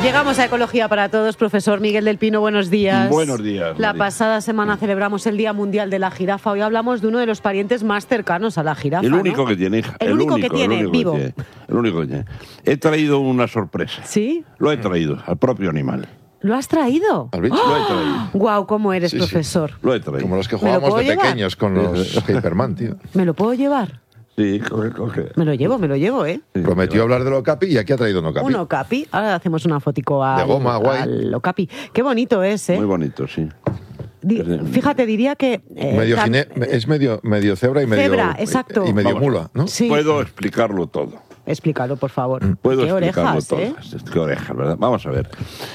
Llegamos a Ecología para Todos. Profesor Miguel del Pino, buenos días. Buenos días. La pasada semana celebramos el Día Mundial de la Jirafa. Hoy hablamos de uno de los parientes más cercanos a la jirafa. El único, ¿no? que tiene, hija. El único que tiene, vivo. El único que tiene. He traído una sorpresa. ¿Sí? Lo he traído, al propio animal. ¿Lo has traído? ¿Al bicho? Lo he traído. Guau, ¿cómo eres, Sí, profesor? Lo he traído. Como los que ¿Me lo jugábamos puedo de llevar? pequeños con los Paperman, tío. ¿Me lo puedo llevar? Sí, coge. Me lo llevo, ¿eh? Sí, Prometió hablar del Okapi y aquí ha traído un Okapi. Un Okapi. Ahora hacemos una fotico De goma, guay. al Okapi. Qué bonito es, ¿eh? Muy bonito, sí. Fíjate, diría que... Es medio cebra y medio... Cebra, exacto. Y medio Vamos. mula, ¿no? Sí. Puedo explicarlo todo. Explícalo, por favor. Puedo Qué explicarlo orejas, todo. ¿eh? Qué orejas, ¿verdad? Vamos a ver.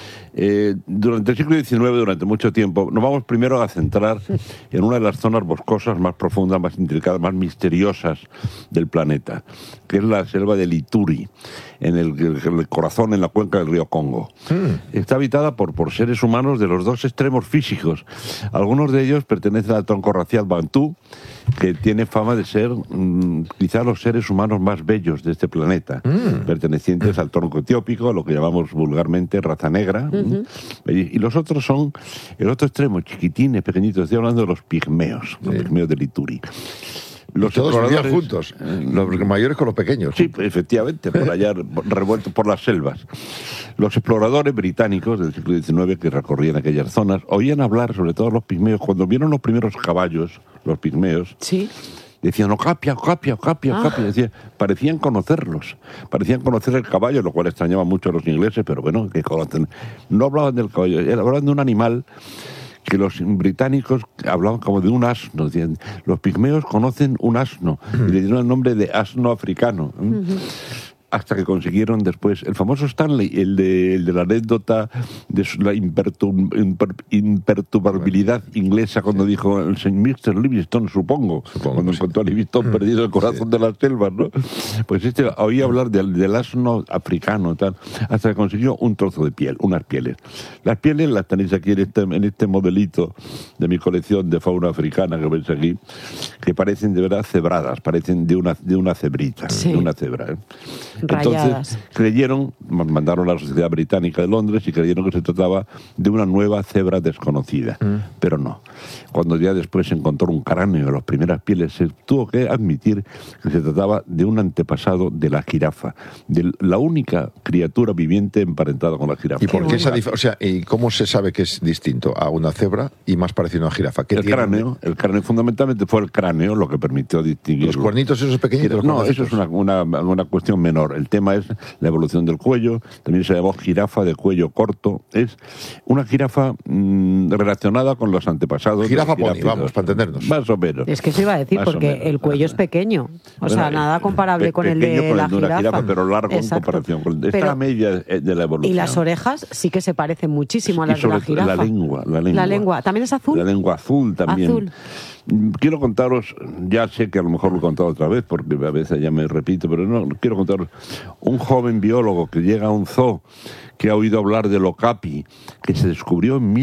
Durante el siglo XIX, durante mucho tiempo, nos vamos primero a centrar en una de las zonas boscosas más profundas, más intricadas, más misteriosas del planeta, que es la selva de Ituri, en el corazón, en la cuenca del río Congo. Está habitada por seres humanos de los dos extremos físicos. Algunos de ellos pertenecen al tronco racial bantú, que tiene fama de ser quizá los seres humanos más bellos de este planeta, pertenecientes al tronco etiópico, a lo que llamamos vulgarmente raza negra. Y los otros son el otro extremo, chiquitines, pequeñitos. Estoy hablando de los pigmeos del Ituri. Los Todos vivían exploradores, juntos, los mayores con los pequeños. Sí, efectivamente, por allá revueltos por las selvas. Los exploradores británicos del siglo XIX que recorrían aquellas zonas oían hablar, sobre todo los pigmeos, cuando vieron los primeros caballos, los pigmeos, Sí. decían Okapia. Decían, parecían conocerlos, parecían conocer el caballo, lo cual extrañaba mucho a los ingleses, pero bueno, que conocen. No hablaban del caballo, hablaban de un animal que los británicos hablaban como de un asno. Decían, los pigmeos conocen un asno, y le dieron el nombre de asno africano. Hasta que consiguieron después el famoso Stanley, el de la anécdota de la imperturbabilidad inglesa, cuando dijo el señor Mr. Livingstone, supongo, cuando encontró a Livingstone perdido el corazón de las selvas, ¿no? Pues oía hablar del asno africano, tal, hasta que consiguió un trozo de piel, unas pieles. Las pieles las tenéis aquí en este modelito de mi colección de fauna africana que veis aquí, que parecen de verdad cebradas, parecen de una cebrita, Sí. de una cebra, ¿eh? Rayadas. Entonces mandaron a la Sociedad Británica de Londres y creyeron que se trataba de una nueva cebra desconocida, pero no. Cuando ya después se encontró un cráneo en las primeras pieles, se tuvo que admitir que se trataba de un antepasado de la jirafa, de la única criatura viviente emparentada con la jirafa. ¿Y por qué ¿y cómo se sabe que es distinto a una cebra y más parecido a una jirafa? El cráneo fundamentalmente fue el cráneo lo que permitió distinguir. ¿Los cuernitos esos pequeñitos? No, eso es una cuestión menor. El tema es la evolución del cuello. También se llamó jirafa de cuello corto. Es una jirafa relacionada con los antepasados. Jirafa pony, vamos, para entendernos. Más o menos. Es que se iba a decir, Más o porque menos. el cuello es pequeño. O sea, nada comparable con el pequeño de con la el de una jirafa. pero largo Exacto. en comparación. Está Pero- a media de la evolución. Y las orejas sí que se parecen muchísimo a Y las de la sobre todo jirafa. la lengua. ¿También es azul? La lengua azul también. Azul. Quiero contaros, ya sé que a lo mejor lo he contado otra vez, porque a veces ya me repito, pero no, quiero contaros, un joven biólogo que llega a un zoo, que ha oído hablar del Okapi, que se descubrió en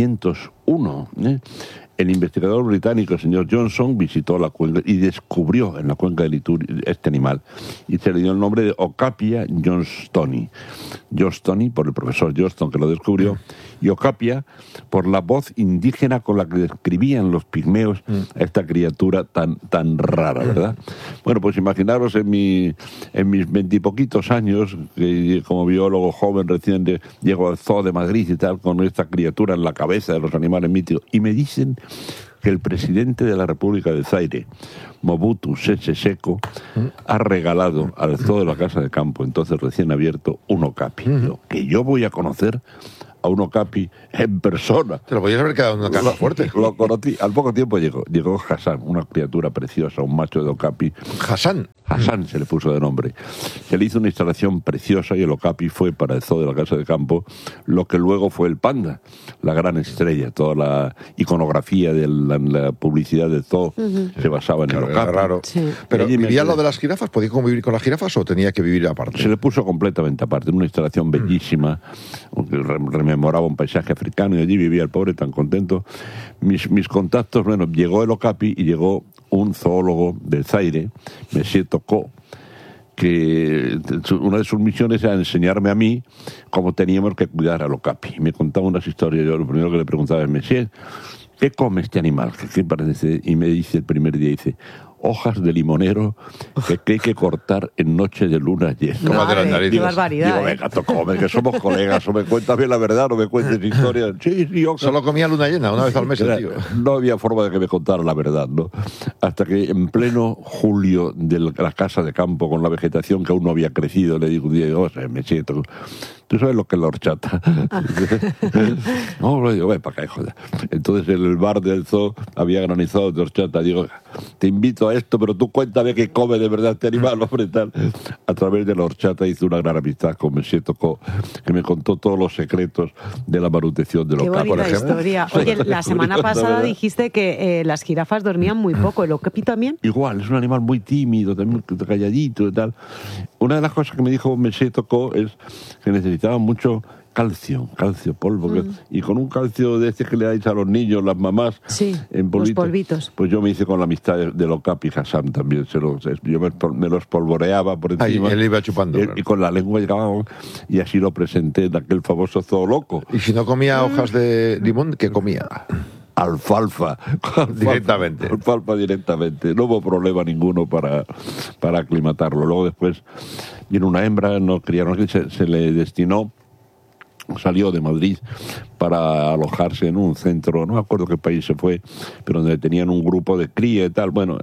1901, El investigador británico, el señor Johnson, visitó la cuenca y descubrió en la cuenca del Ituri este animal. Y se le dio el nombre de Okapia johnstoni. Johnstoni por el profesor Johnston, que lo descubrió, y Okapia por la voz indígena con la que describían los pigmeos a esta criatura tan rara, ¿verdad? Bueno, pues imaginaros en mis 20 y poquitos años, que como biólogo joven recién llego al Zoo de Madrid y tal, con esta criatura en la cabeza de los animales míticos, y me dicen que el presidente de la República de Zaire, Mobutu Sese Seko, ha regalado al Zoo de la Casa de Campo, entonces recién abierto, un Okapi. Que yo voy a conocer a un Okapi en persona. Te lo podías haber quedado en una casa fuerte. Lo conocí. Al poco tiempo llegó Hassan, una criatura preciosa, un macho de Okapi. Hassan. Hassan se le puso de nombre. Se le hizo una instalación preciosa y el Okapi fue para el Zoo de la Casa de Campo lo que luego fue el panda, la gran estrella. Toda la iconografía de la publicidad del zoo se basaba en el Claro, era Okapi. raro. Sí. Pero Allí me ¿vivía quedé. lo de las jirafas? ¿Podía convivir con las jirafas o tenía que vivir aparte? Se le puso completamente aparte, en una instalación bellísima, que rememoraba un paisaje africano, y allí vivía el pobre tan contento. Mis contactos, bueno, llegó el Okapi y llegó un zoólogo del Zaire, Monsieur Toko, que una de sus misiones era enseñarme a mí cómo teníamos que cuidar al okapi. Me contaba unas historias. Yo lo primero que le preguntaba es, Monsieur, ¿qué come este animal? ¿Qué parece? Y me dice el primer día, dice, hojas de limonero que hay que cortar en noche de luna llena. Qué barbaridad. Digo, venga, come, que somos colegas, o me cuentas bien la verdad, o me cuentes historias. Sí, hojas. Solo comía luna llena, una vez al mes, tío. No había forma de que me contara la verdad, ¿no? Hasta que en pleno julio de la casa de campo, con la vegetación que aún no había crecido, le digo un día, me siento... ¿Tú sabes lo que es la horchata? No, lo digo, para acá, joder. Entonces en el bar del zoo había granizado de horchata. Digo, te invito a esto, pero tú cuéntame qué come de verdad este animal, hombre, tal. A través de la horchata hice una gran amistad con Monsieur Tocó, que me contó todos los secretos de la manutención de los capos. Qué bonita historia. Oye, la semana pasada dijiste que las jirafas dormían muy poco. ¿El okapi también? Igual, es un animal muy tímido, también calladito y tal. Una de las cosas que me dijo Monsieur Tocó es que necesitaba mucho calcio, polvo. Y con un calcio de este que le dais a los niños, las mamás, sí, en los polvitos. Pues yo me hice con la amistad del okapi Hassan también. Yo me los polvoreaba por encima. Ahí, él iba chupando. Y con la lengua llegaba, y así lo presenté en aquel famoso zoo loco. Y si no comía hojas de limón, ¿qué comía? Alfalfa directamente. No hubo problema ninguno para aclimatarlo. Luego después vino una hembra, no criaron, se le destinó, salió de Madrid para alojarse en un centro, no me acuerdo qué país se fue, pero donde tenían un grupo de cría y tal. Bueno,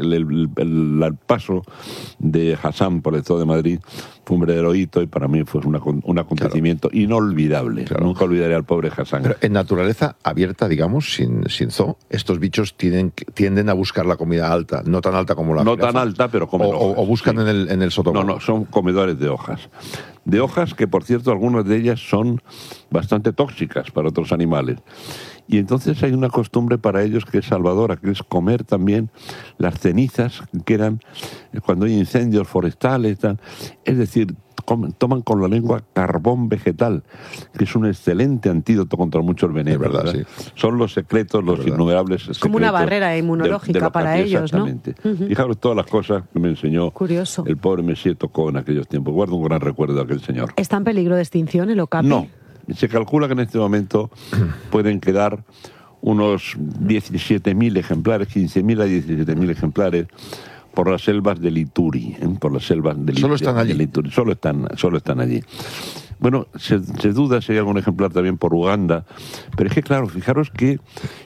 el paso de Hassan por el Zoo de Madrid fue un verdadero hito y para mí fue un acontecimiento inolvidable. Claro. Nunca olvidaré al pobre Hassan. Pero en naturaleza abierta, digamos, sin zoo, estos bichos tienden a buscar la comida alta, no tan alta como la No jirafa, tan alta, pero comen hojas. O buscan sí. en el sotobosque. No, son comedores de hojas. De hojas que, por cierto, algunas de ellas son bastante tóxicas para otros animales. Y entonces hay una costumbre para ellos que es salvadora, que es comer también las cenizas que quedan cuando hay incendios forestales, tal. Es decir, toman con la lengua carbón vegetal, que es un excelente antídoto contra muchos venenos. Es verdad, sí. Son los secretos, los innumerables secretos. Es como una barrera inmunológica para ellos, ¿no? Exactamente. Fijaros todas las cosas que me enseñó el pobre Monsieur Tocó en aquellos tiempos. Guardo un gran recuerdo de aquel señor. ¿Está en peligro de extinción el okapi? No. Se calcula que en este momento pueden quedar unos 17.000 ejemplares, 15.000 a 17.000 ejemplares por las selvas del Ituri, por las selvas del Solo están allí. Ituri. Solo están allí. Bueno, se duda si hay algún ejemplar también por Uganda, pero es que claro, fijaros qué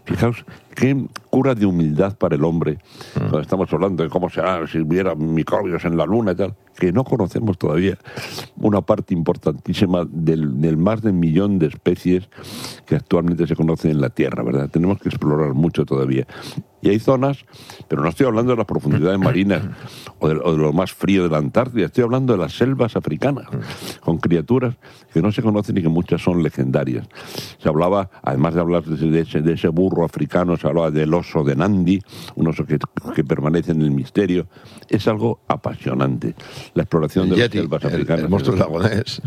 cura de humildad para el hombre. Cuando estamos hablando de cómo será si hubiera microbios en la luna y tal, que no conocemos todavía una parte importantísima del más de 1 millón de especies que actualmente se conocen en la Tierra, ¿verdad? Tenemos que explorar mucho todavía. Y hay zonas, pero no estoy hablando de las profundidades marinas o de lo más frío de la Antártida, estoy hablando de las selvas africanas, con criaturas que no se conocen y que muchas son legendarias. Se hablaba, además de hablar de ese burro africano, se hablaba del oso de Nandi, un oso que permanece en el misterio. Es algo apasionante. La exploración de las selvas africanas. El monstruo lagonés.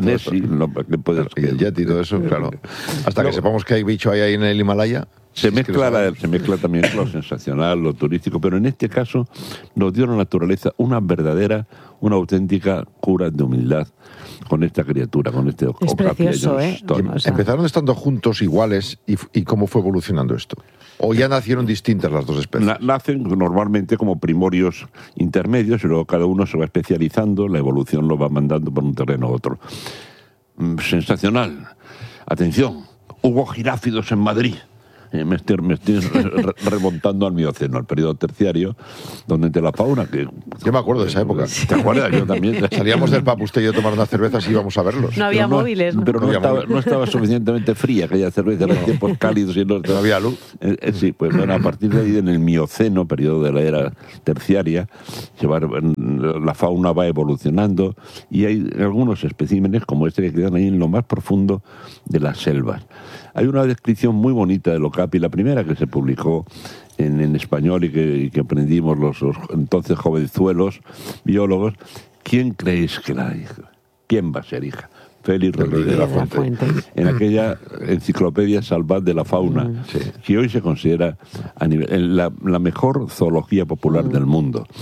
El yeti y todo eso, claro. Hasta que sepamos que hay bicho ahí en el Himalaya. Se mezcla también lo sensacional, lo turístico, pero en este caso nos dio la naturaleza una auténtica cura de humildad con esta criatura, con este okapi. Es precioso, ¿eh? ¿Empezaron estando juntos iguales y cómo fue evolucionando esto? ¿O ya nacieron distintas las dos especies? Nacen normalmente como primorios intermedios y luego cada uno se va especializando, la evolución lo va mandando por un terreno a otro. Sensacional. Atención, hubo giráfidos en Madrid. Me estoy remontando al Mioceno, al periodo terciario, donde entre la fauna que... Yo me acuerdo de esa época. ¿Te acuerdas? Yo también. Salíamos del Papustello a tomar unas cervezas y íbamos a verlos. No había móviles, ¿no? Pero no estaba suficientemente fría aquella cerveza, en tiempos cálidos y no había luz. Sí, pues bueno, a partir de ahí, en el Mioceno, periodo de la era terciaria, la fauna va evolucionando y hay algunos especímenes como este que quedan ahí en lo más profundo de las selvas. Hay una descripción muy bonita del okapi, la primera que se publicó en español y que aprendimos los entonces jovenzuelos biólogos. ¿Quién creéis que la hija? ¿Quién va a ser hija? Félix Rodríguez de la Fuente. En aquella enciclopedia salvat de la fauna, que hoy se considera la mejor zoología popular del mundo.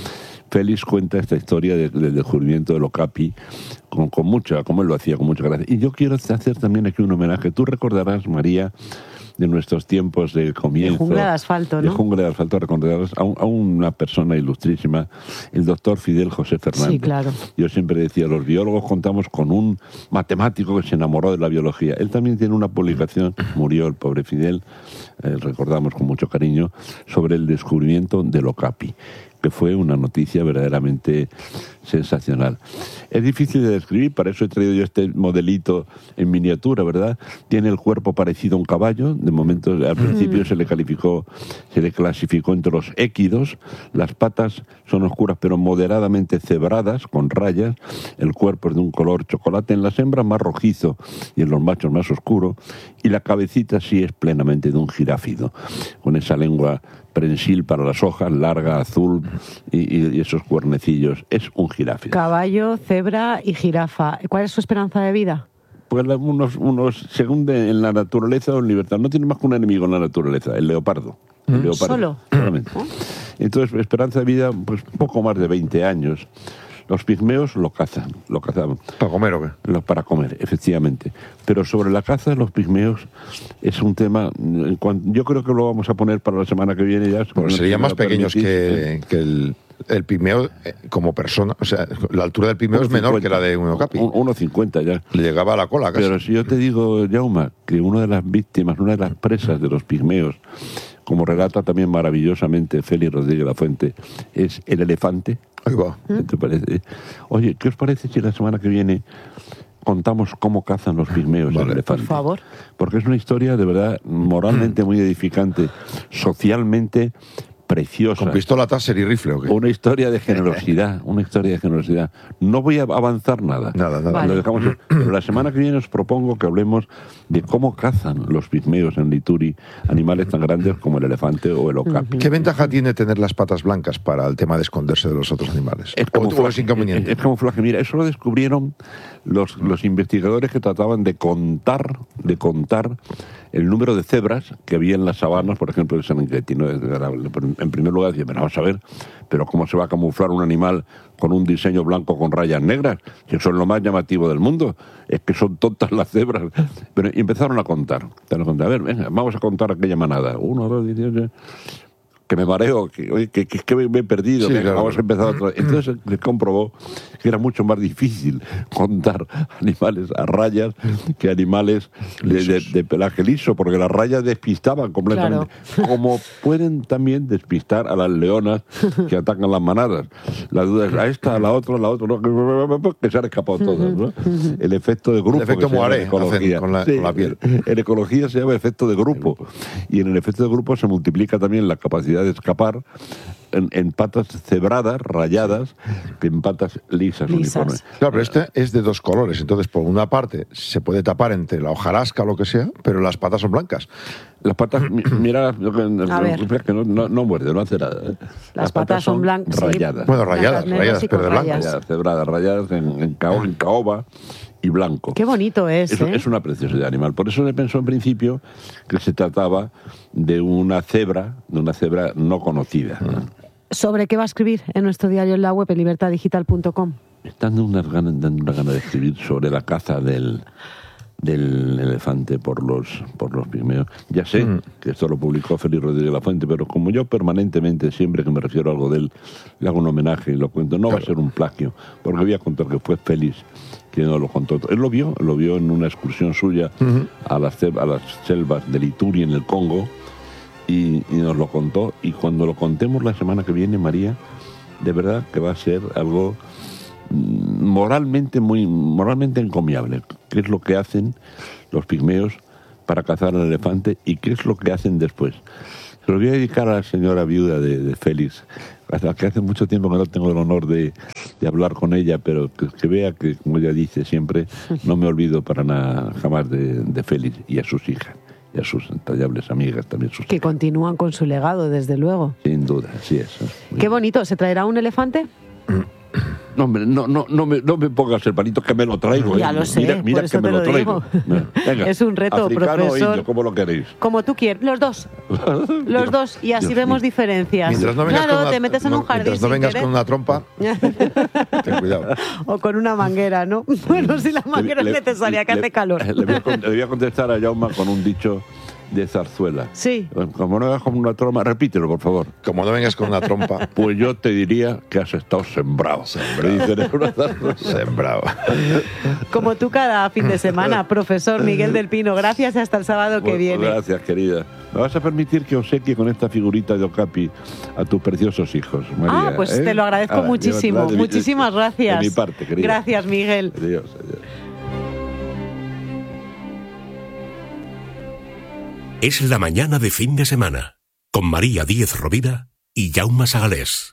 Félix cuenta esta historia del descubrimiento del Okapi con mucha, como él lo hacía, con mucha gracia. Y yo quiero hacer también aquí un homenaje. Tú recordarás, María, de nuestros tiempos de comienzo. De Jungla de Asfalto, ¿no? De Jungla de Asfalto, recordarás a una persona ilustrísima, el doctor Fidel José Fernández. Sí, claro. Yo siempre decía, los biólogos contamos con un matemático que se enamoró de la biología. Él también tiene una publicación, murió el pobre Fidel, recordamos con mucho cariño, sobre el descubrimiento del Okapi, que fue una noticia verdaderamente sensacional. Es difícil de describir, para eso he traído yo este modelito en miniatura, ¿verdad? Tiene el cuerpo parecido a un caballo, de momento al principio se le clasificó entre los équidos, las patas son oscuras pero moderadamente cebradas, con rayas, el cuerpo es de un color chocolate, en las hembras más rojizo y en los machos más oscuro, y la cabecita sí es plenamente de un giráfido, con esa lengua prensil para las hojas, larga, azul, y esos cuernecillos. Es un giráfido. Caballo, cebra y jirafa. ¿Cuál es su esperanza de vida? Pues unos según en la naturaleza o en libertad. No tiene más que un enemigo en la naturaleza, el leopardo. El leopardo. ¿Solo? Solamente. Entonces, esperanza de vida, pues poco más de 20 años. Los pigmeos lo cazaban. ¿Para comer o qué? Para comer, efectivamente. Pero sobre la caza de los pigmeos es un tema, yo creo que lo vamos a poner para la semana que viene ya. Bueno, serían más pequeños que el pigmeo como persona. O sea, la altura del pigmeo es menor que la de un okapi. 1,50 ya. Le llegaba a la cola casi. Pero si yo te digo, Jaume, que una de las víctimas, una de las presas de los pigmeos, como relata también maravillosamente Félix Rodríguez Lafuente, es el elefante. Ahí va. ¿Qué te parece? Oye, ¿qué os parece si la semana que viene contamos cómo cazan los pigmeos el elefante? Por favor. Porque es una historia de verdad moralmente muy edificante, socialmente preciosa. ¿Con pistola Taser y rifle o qué? Una historia de generosidad, No voy a avanzar nada. Nada. Vale. Lo dejamos, pero la semana que viene os propongo que hablemos de cómo cazan los pigmeos en Lituri animales tan grandes como el elefante o el okapi. ¿Qué ventaja tiene tener las patas blancas para el tema de esconderse de los otros animales? ¿O es inconveniente? Es camuflaje. Mira, eso lo descubrieron los investigadores que trataban de contar el número de cebras que había en las sabanas, por ejemplo, de Serengeti, ¿no? En primer lugar, decían, vamos a ver, pero ¿cómo se va a camuflar un animal con un diseño blanco con rayas negras? Que eso es lo más llamativo del mundo. Es que son tontas las cebras. Pero y empezaron a contar. A ver, venga, vamos a contar aquella manada. 1, 2, 18... que me mareo, que me he perdido, sí, claro. Vamos a empezar otra vez. Entonces se comprobó que era mucho más difícil contar animales a rayas que animales de pelaje liso, porque las rayas despistaban completamente. Claro. Como pueden también despistar a las leonas que atacan las manadas. La duda es a esta, a la otra, ¿no? Que se han escapado todas, ¿no? El efecto de grupo. El efecto Moiré con la piel. En ecología se llama efecto de grupo. Y en el efecto de grupo se multiplica también la capacidad de escapar en patas cebradas, rayadas, que en patas lisas. Uniformes. Claro, pero este es de dos colores, entonces por una parte se puede tapar entre la hojarasca o lo que sea, pero las patas son blancas. Las patas, mira, que no muerde, no hace nada. Las patas son blancas. Rayadas. Sí. Bueno, rayadas, pero de blanco. Cebradas, rayadas en caoba y blanco. Qué bonito es, Es una preciosidad animal. Por eso se pensó en principio que se trataba de una cebra no conocida. ¿Sobre qué va a escribir en nuestro diario en la web, en libertadigital.com? Están dando unas ganas de escribir sobre la caza del elefante por los pigmeos. Ya sé que esto lo publicó Félix Rodríguez Lafuente, pero como yo permanentemente, siempre que me refiero a algo de él, le hago un homenaje y lo cuento, no va a ser un plagio, porque voy a contar que fue Félix quien nos lo contó. Él lo vio en una excursión suya a las selvas de Lituri en el Congo, y nos lo contó, y cuando lo contemos la semana que viene, María, de verdad que va a ser algo moralmente encomiable. ¿Qué es lo que hacen los pigmeos para cazar al elefante y qué es lo que hacen después? Se lo voy a dedicar a la señora viuda de Félix, hasta que hace mucho tiempo que no tengo el honor de hablar con ella, pero que vea que, como ella dice siempre, no me olvido para nada jamás de Félix y a sus hijas y a sus entrañables amigas también. Que continúan con su legado, desde luego. Sin duda, así es. Qué bonito. ¿Se traerá un elefante? No, hombre, no me pongas el palito, que me lo traigo. Ya lo sé, Mira por eso que me te lo lo traigo. Venga, es un reto, africano profesor. o indio, ¿cómo lo queréis? Como tú quieres, los dos. Los dos, y así Dios vemos mío. diferencias. Mientras no vengas Claro, con te metes en un jardín mientras no sin vengas querer. con una trompa, ten cuidado. O con una manguera, ¿no? Bueno, si la manguera es necesaria, que hace calor. Le voy a contestar a Jaume con un dicho de Zarzuela. Sí. Como no hagas como una troma, repítelo, por favor. Como no vengas con una trompa, Pues yo te diría que has estado sembrado. Le dicen en una zarzuela. sembrado. Como tú cada fin de semana, profesor Miguel del Pino. Gracias y hasta el sábado que Bueno, viene. Gracias, querida. ¿Me vas a permitir que obsequie con esta figurita de Okapi a tus preciosos hijos, María? Pues te lo agradezco Ahora, muchísimo. llévatela Muchísimas gracias. De mi parte, querida. Gracias, Miguel. Adiós, adiós. Es la mañana de fin de semana, con María Díez Rovira y Jaume Sagalés.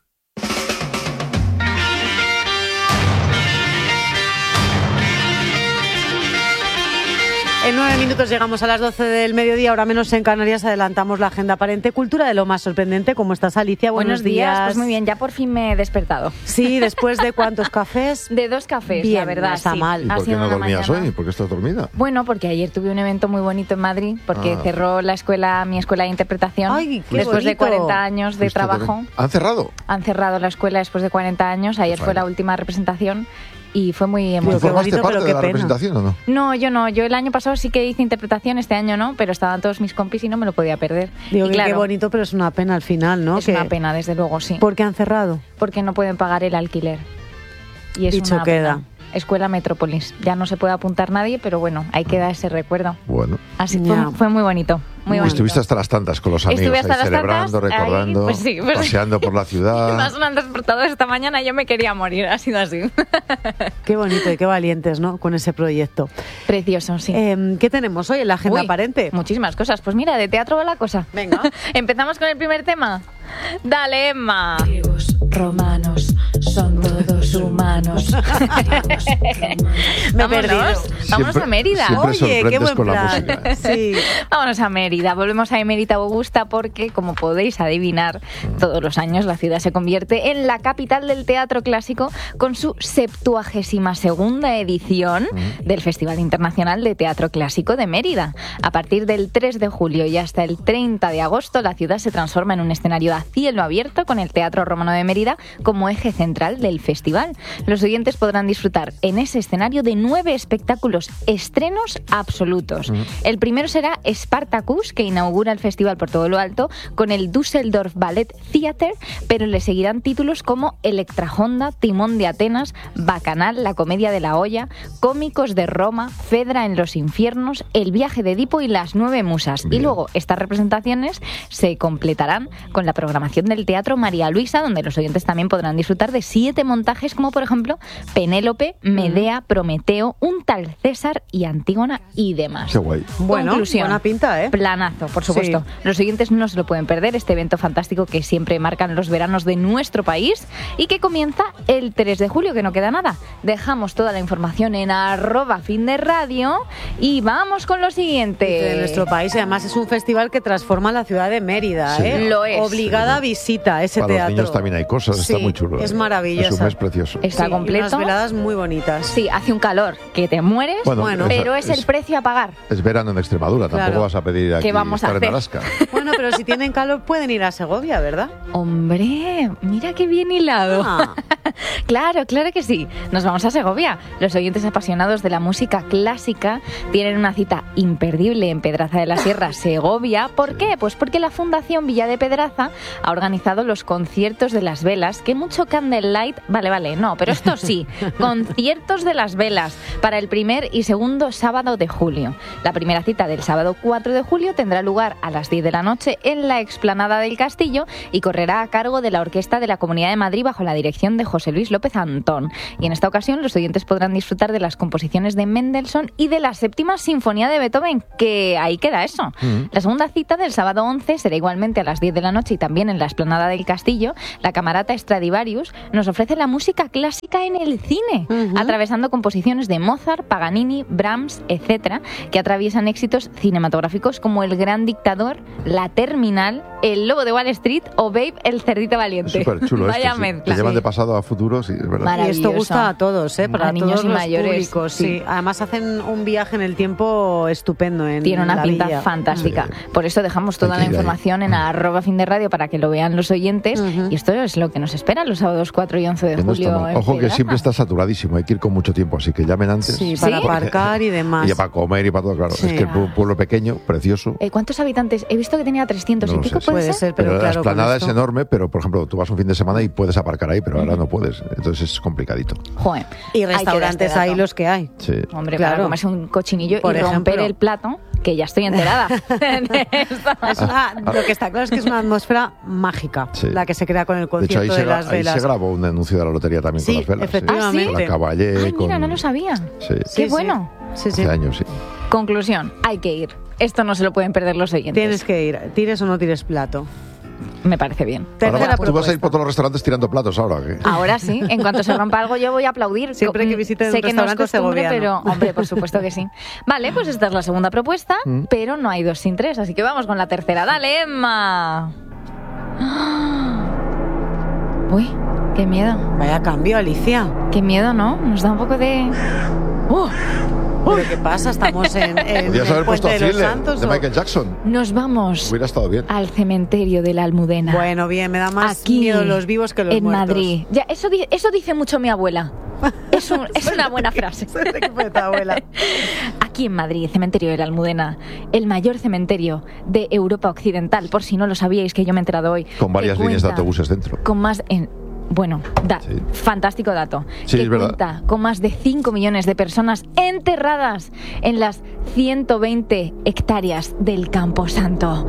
En 9 minutos llegamos a las 12 del mediodía, ahora menos en Canarias. Adelantamos la agenda aparente. Cultura de lo más sorprendente. ¿Cómo estás, Alicia? Buenos días. Pues muy bien, ya por fin me he despertado. Sí, después de ¿cuántos cafés? De 2 cafés, Bien, la verdad. no está sí. mal. ¿Y Ha por qué sido no una dormías mañana- hoy? ¿Por qué estás dormida? Bueno, porque ayer tuve un evento muy bonito en Madrid, porque cerró la escuela, mi escuela de interpretación. Ay, qué después de bonito. 40 años de Fuiste trabajo. también. ¿Han cerrado? Han cerrado la escuela después de 40 años. Ayer fue Bueno. la última representación y fue muy Pero ¿Tú qué emocionante. formaste bonito, parte pero de qué la pena. representación o no? No, yo no. Yo el año pasado sí que hice interpretación, este año no, pero estaban todos mis compis y no me lo podía perder. Digo y que claro, qué bonito, pero es una pena al final, ¿no? es Que- una pena, desde luego, sí. ¿Por qué han cerrado? Porque no pueden pagar el alquiler. Y es Dicho una queda. pena. Escuela Metrópolis. Ya no se puede apuntar nadie, pero bueno, ahí queda ese recuerdo. Bueno. Así Ya. fue muy bonito. Muy bonito. Estuviste hasta las tantas con los amigos, Estuve hasta ahí las celebrando, tantas, ahí, recordando, pues sí, pues- paseando por la ciudad. Me han despertado esta mañana y yo me quería morir. Ha sido así. Qué bonito y qué valientes, ¿no? Con ese proyecto. Precioso, sí. ¿Qué tenemos hoy en la agenda Uy, aparente? Muchísimas cosas. Pues mira, de teatro va la cosa. Venga. Empezamos con el primer tema. Dale, Emma. Griegos, romanos, son todos humanos. Me he perdido. Vámonos a Mérida. Siempre Oye, sorprendes qué buen con la plan. música, ¿eh? Sí. Vámonos a Mérida. Volvemos a Emérita Augusta porque, como podéis adivinar, todos los años la ciudad se convierte en la capital del teatro clásico con su 72ª edición del Festival Internacional de Teatro Clásico de Mérida. A partir del 3 de julio y hasta el 30 de agosto, la ciudad se transforma en un escenario a cielo abierto con el Teatro Romano de Mérida como eje central del festival. Los oyentes podrán disfrutar en ese escenario de 9 espectáculos estrenos absolutos. El primero será Spartacus, que inaugura el festival por todo lo alto con el Düsseldorf Ballet Theater, pero le seguirán títulos como Electra Honda, Timón de Atenas, Bacanal, La Comedia de la Olla, Cómicos de Roma, Fedra en los Infiernos, El Viaje de Edipo y Las 9 Musas. Bien. Y luego estas representaciones se completarán con la programación del Teatro María Luisa, donde los oyentes también podrán disfrutar de 7 montajes como por ejemplo Penélope, Medea, Prometeo, un tal César y Antígona y demás. Qué guay. Bueno, Conclusión. buena pinta, ¿eh? Planazo, por supuesto. Sí. Los oyentes no se lo pueden perder, este evento fantástico que siempre marcan los veranos de nuestro país y que comienza el 3 de julio, que no queda nada. Dejamos toda la información en @finderradio y vamos con lo siguiente. De nuestro país, y además es un festival que transforma la ciudad de Mérida, Sí. ¿eh? Lo es. Obligada visita a ese Para teatro. los niños también hay cosas, está Sí, muy chulo. es ¿eh? maravilloso. Es un mes precioso. Está Sí, y completo. unas veladas muy bonitas. Sí, hace un calor que te mueres, Bueno, pero es el precio a pagar. Es verano en Extremadura, tampoco Claro. vas a pedir aquí ¿Qué vamos a estar en hacer? Alaska. Bueno, pero si tienen calor pueden ir a Segovia, ¿verdad? Hombre, mira qué bien hilado. Ah. Claro, claro que sí. Nos vamos a Segovia. Los oyentes apasionados de la música clásica tienen una cita imperdible en Pedraza de la Sierra, Segovia. ¿Por qué? Pues porque la Fundación Villa de Pedraza ha organizado los conciertos de las velas, que mucho candlelight, vale, no, pero esto sí, conciertos de las velas para el primer y segundo sábado de julio. La primera cita del sábado 4 de julio tendrá lugar a las 10 de la noche en la explanada del Castillo y correrá a cargo de la Orquesta de la Comunidad de Madrid bajo la dirección de José Luis López Antón. Y en esta ocasión los oyentes podrán disfrutar de las composiciones de Mendelssohn y de la séptima sinfonía de Beethoven, que ahí queda eso. La segunda cita del sábado 11 será igualmente a las 10 de la noche y también en la explanada del Castillo. La Camerata Stradivarius nos ofrece la música clásica en el cine, atravesando composiciones de Mozart, Paganini, Brahms, etcétera, que atraviesan éxitos cinematográficos como El Gran Dictador, La Terminal, El lobo de Wall Street o Babe, el cerdito valiente. Súper chulo Vaya esto, sí. mezcla. Te llevan Sí. de pasado a futuro, sí, es verdad. Y Maravilloso. esto gusta a todos, para A niños todos y los mayores, públicos. sí. Sí. Además hacen un viaje en el tiempo estupendo. Tiene una la pinta villa. fantástica. Sí. Por eso dejamos toda Hay la que ir ahí. información en @finderradio para que lo vean los oyentes. Y esto es lo que nos espera los sábados 4 y 11 de Que no está julio. mal. en Ojo que Pedraza. siempre está saturadísimo, hay que ir con mucho tiempo, así que llamen antes. Sí, para ¿Sí? aparcar y demás. Y para comer y para todo, claro. Sí. Es que el pueblo pequeño, precioso. ¿Cuántos habitantes? He visto que tenía 300 No y lo pico, sé, ¿puede Puede ser? ser, pero Pero la claro. con explanada es esto- enorme, pero por ejemplo, tú vas un fin de semana y puedes aparcar ahí, pero ahora no puedes. Entonces es complicadito. Joder. Y Hay que dar este restaurantes hay dato. los que hay. Sí. Hombre, Claro. para comerse un cochinillo Por y romper ejemplo. el plato, que ya estoy enterada. de esto. Lo que está claro es que es una atmósfera mágica, Sí. la que se crea con el De hecho, concierto de las ahí velas. se grabó un anuncio de la lotería también Sí, con las velas. efectivamente. Con la Caballé, Ay, mira, con... no lo sabía. Sí, Sí, Qué bueno. Sí, sí. hace años, sí. Conclusión, hay que ir. Esto no se lo pueden perder los oyentes. Tienes que ir, tires o no tires plato. Me parece bien. Tercera Ahora, tú vas a ir propuesta. por todos los restaurantes tirando platos ahora. ¿Qué? Ahora sí, en cuanto se rompa algo yo voy a aplaudir. Siempre que visiten Sé un que no es restaurante costumbre, pero segoviano. hombre, por supuesto que sí. Vale, pues esta es la segunda propuesta, pero no hay 2 sin 3, así que vamos con la tercera. Dale, Emma. Uy, qué miedo. Vaya cambio, Alicia. Qué miedo, ¿no? Nos da un poco de... ¿Pero qué pasa? Estamos en Podrías el haber puesto Puente de los Thriller Santos. de ¿o? Michael Jackson. Nos vamos Hubiera estado bien. al cementerio de la Almudena. Bueno, bien, me da más Aquí, miedo los vivos que los en muertos. Madrid. Ya, eso dice mucho mi abuela. Es una buena frase. Soy del equipo de tu abuela. Aquí en Madrid, cementerio de la Almudena, el mayor cementerio de Europa Occidental, por si no lo sabíais, que yo me he enterado hoy. Con varias que líneas de cuenta autobuses dentro. Con más bueno, Sí. fantástico dato. Sí, que es verdad. cuenta con más de 5 millones de personas enterradas en las 120 hectáreas del Camposanto.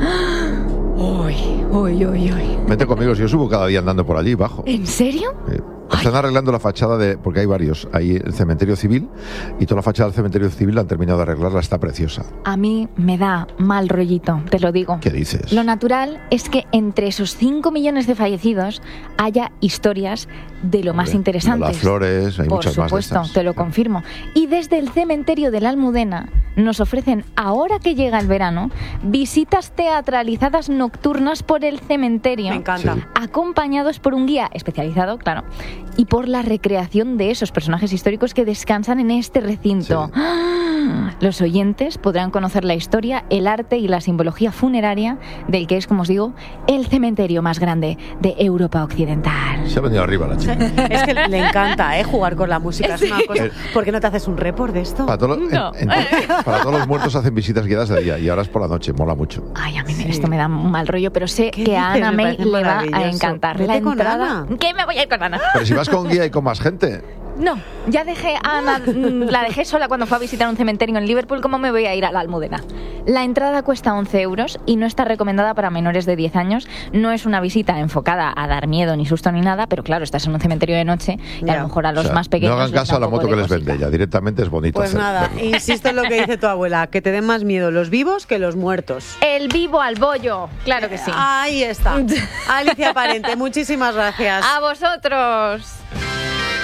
Uy, uy, uy, uy. Vente conmigo, si yo subo cada día andando por allí, bajo. ¿En serio? Están arreglando la fachada porque hay varios. Hay el cementerio civil y toda la fachada del cementerio civil la han terminado de arreglarla, está preciosa. A mí me da mal rollito, te lo digo. ¿Qué dices? Lo natural es que entre esos 5 millones de fallecidos haya historias de lo más Hombre, interesantes. Las flores, hay Por muchas más de supuesto, estas. te lo confirmo. Y desde el cementerio de la Almudena nos ofrecen, ahora que llega el verano, visitas teatralizadas nocturnas por el cementerio. Me encanta. Sí. Acompañados por un guía especializado, claro, y por la recreación de esos personajes históricos que descansan en este recinto. Sí. ¡Ah! Los oyentes podrán conocer la historia, el arte y la simbología funeraria del que es, como os digo, el cementerio más grande de Europa Occidental. Se ha venido arriba la chica. Es que le encanta, jugar con la música. Es una cosa. ¿Por qué no te haces un report de esto? Para, No. para todos los muertos hacen visitas guiadas de día y ahora es por la noche, mola mucho. Ay, a mí Sí. esto me da un mal rollo, pero sé ¿Qué que dices? a Ana Me May parece le va a maravilloso. encantar. Vete La con entrada... Ana. ¿Qué me voy a ir con Ana? Pero si vas con guía y con más gente. No, ya dejé a Ana, la dejé sola cuando fue a visitar un cementerio en Liverpool. ¿Cómo me voy a ir a la Almudena? La entrada cuesta 11 euros y no está recomendada para menores de 10 años. No es una visita enfocada a dar miedo, ni susto, ni nada, pero claro, estás en un cementerio de noche y a Ya. lo mejor a los O sea, más pequeños no hagan les caso da a la un poco moto que de les cosita. vende ella, directamente es bonito Pues nada, verlo. insisto en lo que dice tu abuela, que te den más miedo los vivos que los muertos. El vivo al bollo, claro que sí. Ahí está. Alicia Parente, muchísimas gracias. A vosotros.